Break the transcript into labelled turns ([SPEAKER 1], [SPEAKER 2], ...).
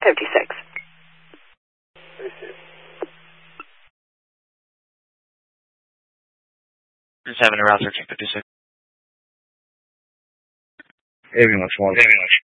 [SPEAKER 1] 56.
[SPEAKER 2] Just having a router check 56.
[SPEAKER 3] Avian 1.